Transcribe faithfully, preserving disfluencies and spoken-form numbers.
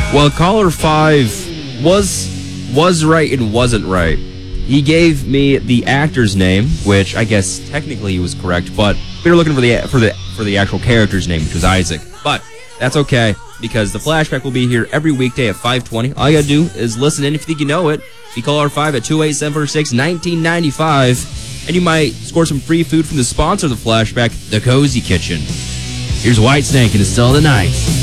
Well, caller five was was right and wasn't right. He gave me the actor's name, which I guess technically he was correct, but we were looking for the for the for the actual character's name, which was Isaac. But that's okay, because the flashback will be here every weekday at five twenty. All you gotta do is listen in if you think you know it. You call our five at two eight seven four six, one nine nine five, and you might score some free food from the sponsor of the flashback, The Cozy Kitchen. Here's Whitesnake and It's Still the Night.